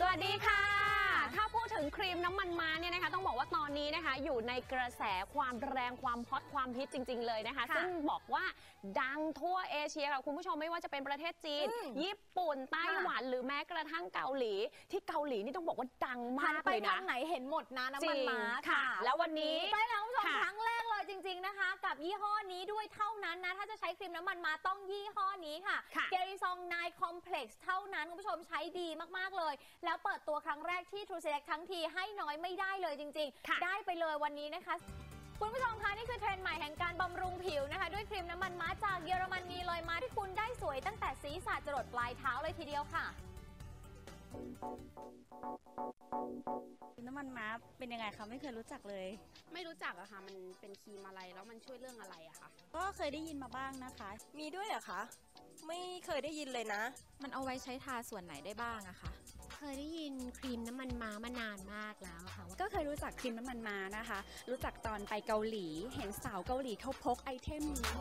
สวัสดีค่ะถ้าพูดถึงครีมน้ำมันม้าเนี่ยนะคะต้องบอกว่าตอนนี้นะคะอยู่ในกระแสความแรงความฮอตความฮิตจริงๆเลยนะคะซึ่งบอกว่าดังทั่วเอเชียค่ะคุณผู้ชมไม่ว่าจะเป็นประเทศจีนญี่ปุ่นไต้หวันหรือแม้กระทั่งเกาหลีที่เกาหลีนี่ต้องบอกว่าดังมากเลยนะไปทางไหนเห็นหมดนะน้ำมันม้าค่ะแล้ววันนี้ใช่แล้วคุณผู้ชมครั้งแรกเลยจริงๆนะคะกับยี่ห้อนี้ด้วยเท่านั้นนะถ้าจะใช้ครีมน้ำมันม้าต้องยี่ห้อนี้ค่ะเกริซองไนคอมเพล็กซ์เท่านั้นคุณผู้ชมใช้ดีมากๆเลยแล้วเปิดตัวครั้งแรกที่ True Select ทั้งทีให้น้อยไม่ได้เลยจริงๆได้ไปเลยวันนี้นะคะคุณผู้ชมคะนี่คือเทรนด์ใหม่แห่งการบำรุงผิวนะคะด้วยครีมน้ำมันม้าจากเยอรมนีเลยมาที่คุณได้สวยตั้งแต่ศีรษะจรดปลายเท้าเลยทีเดียวค่ะน้ำมันม้าเป็นยังไงคะไม่เคยรู้จักเลยไม่รู้จักอะค่ะมันเป็นครีมอะไรแล้วมันช่วยเรื่องอะไรอะคะก็เคยได้ยินมาบ้างนะคะมีด้วยเหรอคะไม่เคยได้ยินเลยนะมันเอาไว้ใช้ทาส่วนไหนได้บ้างอะคะเคยได้ยินครีมน้ำมันม้ามานานมากแล้วค่ะก็เคยรู้จักครีมน้ำมันม้านะคะรู้จักตอนไปเกาหลีเห็นสาวเกาหลีเขาพกไอเทมนี้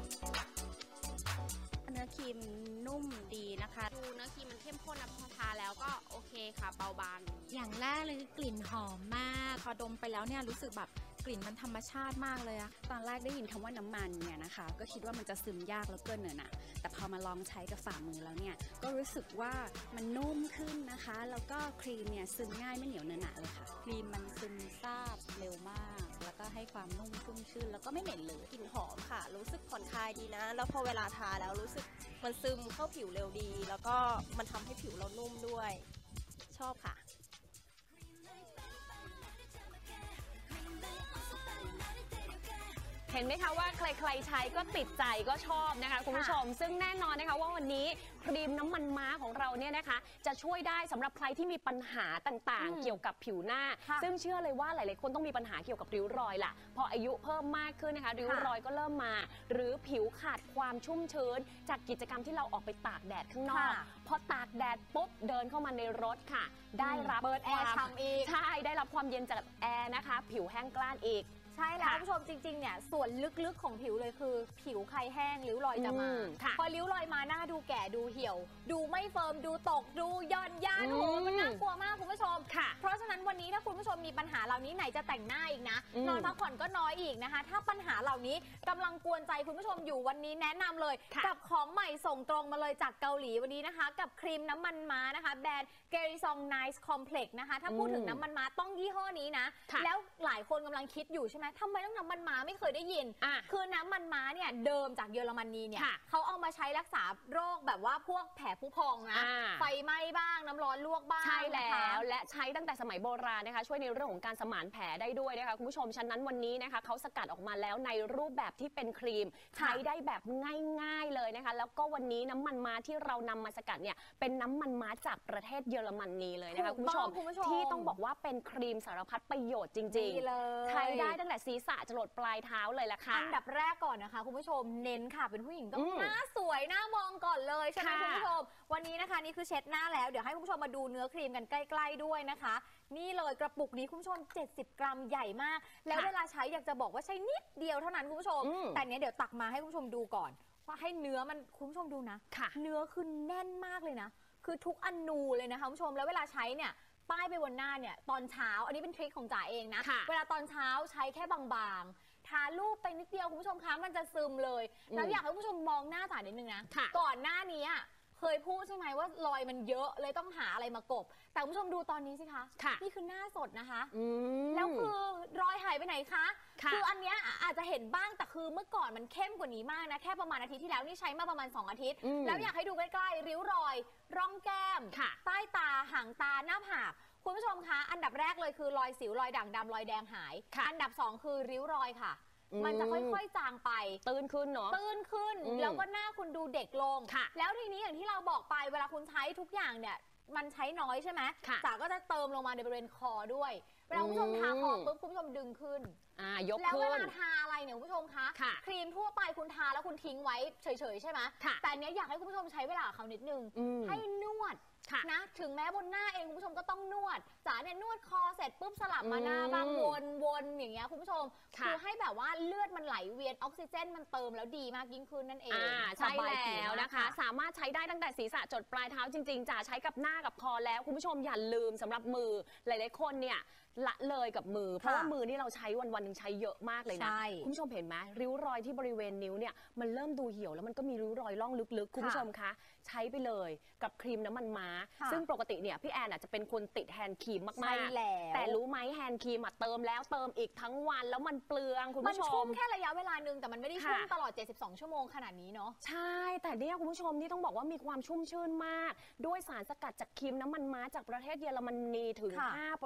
เนื้อครีมนุ่มดีนะคะดูเนื้อครีมมันเข้มข้นนะพอทาแล้วก็โอเคค่ะเบาบางอย่างแรกเลยคือกลิ่นหอมมากพอดมไปแล้วเนี่ยรู้สึกแบบกลิ่นมันธรรมชาติมากเลยอะตอนแรกได้ยินคำว่าน้ำมันเนี่ยนะคะก็คิดว่ามันจะซึมยากแล้วเกินน่ะแต่พอมาลองใช้กับฝ่ามือแล้วเนี่ยก็รู้สึกว่ามันนุ่มขึ้นนะคะแล้วก็ครีมเนี่ยซึมง่ายไม่เหนียวเนอะหนะเลยค่ะครีมมันซึมซาบเร็วมากแล้วก็ให้ความนุ่มชุ่มชื่นแล้วก็ไม่เหม็นเลยกลิ่นหอมค่ะรู้สึกผ่อนคลายดีนะแล้วพอเวลาทาแล้วรู้สึกมันซึมเข้าผิวเร็วดีแล้วก็มันทำให้ผิวเรานุ่มด้วยชอบค่ะเห็นไหมคะว่าใครๆใช้ก็ติดใจก็ชอบนะคะคุณผู้ชมซึ่งแน่นอนนะคะว่าวันนี้ครีมน้ำมันม้าของเราเนี่ยนะคะจะช่วยได้สำหรับใครที่มีปัญหาต่างๆเกี่ยวกับผิวหน้าซึ่งเชื่อเลยว่าหลายๆคนต้องมีปัญหาเกี่ยวกับริ้วรอยล่ะพออายุเพิ่มมากขึ้นนะคะริ้วรอยก็เริ่มมาหรือผิวขาดความชุ่มชื้นจากกิจกรรมที่เราออกไปตากแดดข้างนอกพอตากแดดปุ๊บเดินเข้ามาในรถค่ะได้รับเปิดแอร์ทำอีกใช่ได้รับความเย็นจากแอร์นะคะผิวแห้งกล้านอีกใช่แล้วคุณผู้ชมจริงๆเนี่ยส่วนลึกๆของผิวเลยคือผิวใครแห้งริ้วรอยจะมาพอริ้วรอยมาหน้าดูแก่ดูเหี่ยวดูไม่เฟิร์มดูตกดูย่อนยานโอ้โหมันน่ากลัวมากคุณผู้ชมเพราะฉะนั้นวันนี้ถ้าคุณผู้ชมมีปัญหาเหล่านี้ไหนจะแต่งหน้าอีกนะนอนพักผ่อนก็น้อยอีกนะคะถ้าปัญหาเหล่านี้กำลังกวนใจคุณผู้ชมอยู่วันนี้แนะนำเลยกับของใหม่ส่งตรงมาเลยจากเกาหลีวันนี้นะคะกับครีมน้ำมันม้านะคะแบรนด์ Gerisong Nice Complex นะคะถ้าพูดถึงน้ำมันม้าต้องยี่ห้อนี้นะแล้วหลายคนกำลังคิดอยู่ใช่ไหมทำไมต้องน้ำมันม้าไม่เคยได้ยินคือน้ำมันม้าเนี่ยเดิมจากเยอรมนีเนี่ยเขาเอามาใช้รักษาโรคแบบว่าพวกแผลผุพองนะไฟไหม้บ้างน้ำร้อนลวกบ้างใช่แล้วและใช้ตั้งแต่สมัยโบราณนะคะช่วยในเรื่องของการสมานแผลได้ด้วยนะคะคุณผู้ชมฉะนั้นวันนี้นะคะเขาสกัดออกมาแล้วในรูปแบบที่เป็นครีมใช้ได้แบบง่ายๆเลยนะคะแล้วก็วันนี้น้ำมันม้าที่เรานำมาสกัดเนี่ยเป็นน้ำมันม้าจากประเทศเยอรมนีเลยนะคะคุณผู้ชมที่ต้องบอกว่าเป็นครีมสารพัดประโยชน์จริงๆใช้ได้ตั้งแต่ศีรษะจรดปลายเท้าเลยล่ะค่ะอันดับแรกก่อนนะคะคุณผู้ชมเน้นค่ะเป็นผู้หญิงต้องหน้าสวยหน้ามองก่อนเลยใช่ไหมคุณผู้ชมวันนี้นะคะนี่คือเช็ดหน้าแล้วเดี๋ยวให้คุณผู้ชมมาดูเนื้อครีมกันใกล้ๆด้วยนะคะนี่เลยกระปุกนี้คุณผู้ชม70 กรัมใหญ่มากแล้วเวลาใช้อยากจะบอกว่าใช้นิดเดียวเท่านั้นคุณผู้ชมแต่เนี้ยเดี๋ยวตักมาให้คุณผู้ชมดูก่อนว่าให้เนื้อมันคุณผู้ชมดูนะเนื้อคือแน่นมากเลยนะคือทุกอนูเลยนะคะคุณผู้ชมแล้วเวลาใช้เนี่ยป้ายไปบนหน้าเนี่ยตอนเช้าอันนี้เป็นทริคของจ๋าเองนะเวลาตอนเช้าใช้แค่บางๆทาลูบไปนิดเดียวคุณผู้ชมคะมันจะซึมเลยแล้วอยากให้คุณผู้ชมมองหน้าจ๋านิดนึงนะก่อนหน้านี้เคยพูดใช่ไหมว่ารอยมันเยอะเลยต้องหาอะไรมากบแต่คุณผู้ชมดูตอนนี้สิคะนี่คือหน้าสดนะคะแล้วคือรอยหายไปไหนคะคืออันเนี้ยอาจจะเห็นบ้างแต่คือเมื่อก่อนมันเข้มกว่านี้มากนะแค่ประมาณอาทิตย์ที่แล้วนี่ใช้มาประมาณ2 อาทิตย์แล้วอยากให้ดูใกล้ๆริ้วรอยร่องแก้มใต้ตาหางตาหน้าผากคุณผู้ชมคะอันดับแรกเลยคือรอยสิวรอยด่างดำรอยแดงหายอันดับ2คือริ้วรอยค่ะมันจะค่อยๆจางไปตื้นขึ้นเนาะตื้นขึ้นแล้วก็หน้าคุณดูเด็กลงแล้วทีนี้อย่างที่เราบอกไปเวลาคุณใช้ทุกอย่างเนี่ยมันใช้น้อยใช่ไหมจ๋าก็จะเติมลงมาในบริเวณคอด้วยเวลาคุณผู้ชมทาคอปุ๊บคุณผู้ชมดึงขึ้นยกขึ้นแล้วเวลาทาอะไรเนี่ยคุณผู้ชมคะครีมทั่วไปคุณทาแล้วคุณทิ้งไว้เฉยๆใช่ไหมแต่อันนี้อยากให้คุณผู้ชมใช้เวลาเขานิดนึงให้นวดนะถึงแม้บนหน้าเองคุณผู้ชมก็ต้องนวดจ๋าเนี่ยนวดคอเสร็จปุ๊บสลับมาหน้าบ้างวนอย่างเงี้ยคุณผู้ชมคือให้แบบว่าเลือดมันไหลเวียนออกซิเจนมันเติมแล้วดีมากยิ่งขึ้นนั่นเองใช่แล้วนะคะสามารถใช้ได้ตั้งแต่ศีรษะจดปลายเท้าจริงๆจะใช้กับหน้ากับคอแล้วคุณผู้ชมอย่าลืมสำหรับมือหลายๆคนเนี่ยละเลยกับมือเพราะว่ามือนี่เราใช้วันๆนึงใช้เยอะมากเลยนะคุณผู้ชมเห็นไหมริ้วรอยที่บริเวณนิ้วเนี่ยมันเริ่มดูเหี่ยวแล้วมันก็มีริ้วรอยล่องลึกๆคุณผู้ชมคะใช้ไปเลยกับครีมน้ำมันม้าซึ่งปกติเนี่ยพี่แอนจะเป็นคนติดแฮนด์ครีมมากๆแต่รู้ไหมแฮนด์ครีมเติมแล้วเติมอีกทั้งวันแล้วมันเปลืองคุณผู้ชมมันชุ่มแค่ระยะเวลานึงแต่มันไม่ได้ชุ่มตลอด72ชั่วโมงขนาดนี้เนาะใช่แต่เนี่ยคุณผู้ชมนี่ต้องบอกว่ามีความชุ่มชื่นมากด้วยสารสกัดจากครีมน้ำมันม้าจากประเทศเยอรมนีถึง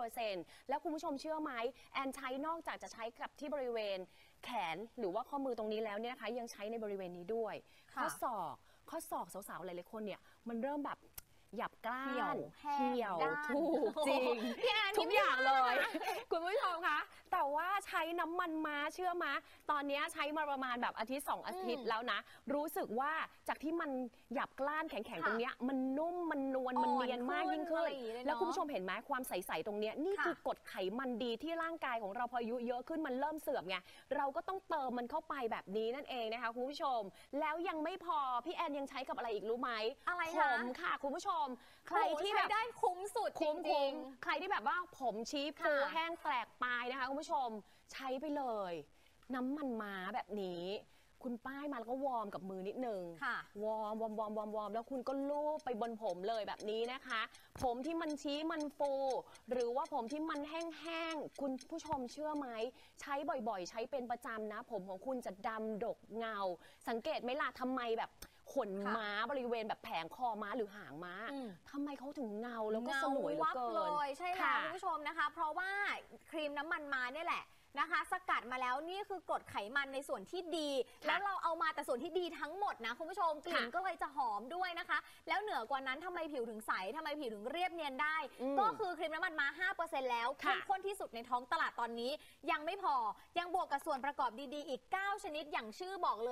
5% แล้วคุณผู้ชมเชื่อไหมแอนใช้นอกจากจะใช้กับที่บริเวณแขนหรือว่าข้อมือตรงนี้แล้วเนี่ยนะคะยังใช้ในบริเวณนี้ด้วยข้อศอกสาวๆหลายๆคนเนี่ยมันเริ่มแบบหยับกล้านเหี่ยวถูกจริงทุกอย่างเลยคุณผู้ชมคะแต่ว่าใช้น้ำมันม้าเชื่อมาตอนนี้ใช้มาประมาณแบบอาทิตย์2 อาทิตย์แล้วนะรู้สึกว่าจากที่มันหยับกล้านแข็งๆตรงเนี้ยมันนุ่มมันนวลมันเนียนมากยิ่งขึ้นแล้วคุณผู้ชมเห็นไหมความใสๆตรงเนี้ยนี่คือกรดไขมันดีที่ร่างกายของเราพออายุเยอะขึ้นมันเริ่มเสื่อมไงเราก็ต้องเติมมันเข้าไปแบบนี้นั่นเองนะคะคุณผู้ชมแล้วยังไม่พอพี่แอนยังใช้กับอะไรอีกรู้ไหมอะไรผมค่ะคุณผู้ชมใครที่แบบได้คุ้มสุดจริงๆใครที่แบบว่าผมชี้ฟูแห้งแตกปลายนะคะคุณผู้ชมใช้ไปเลยน้ำมันม้าแบบนี้คุณป้ายมาแล้วก็วอร์มกับมือนิดนึงวอร์มแล้วคุณก็ลูบไปบนผมเลยแบบนี้นะคะผมที่มันชี้มันฟูหรือว่าผมที่มันแห้งๆคุณผู้ชมเชื่อไหมใช้บ่อยๆใช้เป็นประจำนะผมของคุณจะดำดกเงาสังเกตไหมล่ะทำไมแบบขนม้าบริเวณแบบแผงคอม้าหรือหางม้าทำไมเขาถึงเงาแล้วก็สลวยเหลือเกินเลยใช่แล้วคุณผู้ชมนะคะเพราะว่าครีมน้ำมันม้าเนี่ยแหละนะคะสกัดมาแล้วนี่คือกรดไขมันในส่วนที่ดีแล้วเราเอามาแต่ส่วนที่ดีทั้งหมดนะคุณผู้ชมกลิ่นก็เลยจะหอมด้วยนะคะแล้วเหนือกว่านั้นทำไมผิวถึงใสทำไมผิวถึงเรียบเนียนได้ก็คือครีมน้ำมันม้า 5% แล้วเข้มข้นที่สุดในท้องตลาดตอนนี้ยังไม่พอยังบวกกับส่วนประกอบดีๆอีก9ชนิดอย่างชื่อบอกเลย